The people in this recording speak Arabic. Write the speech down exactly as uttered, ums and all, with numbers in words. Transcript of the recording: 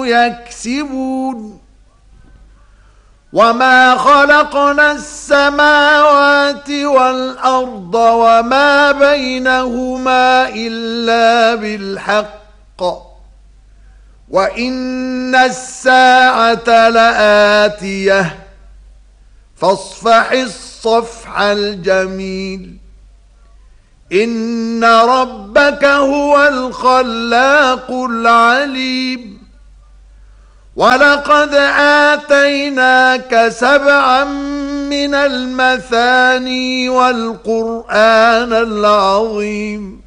كانوا يكسبون وما خلقنا السماوات والأرض وما بينهما إلا بالحق وإن الساعة لآتية فاصفح الصفح الجميل إن ربك هو الخلاق العليم ولقد آتيناك سبعا من المثاني والقرآن العظيم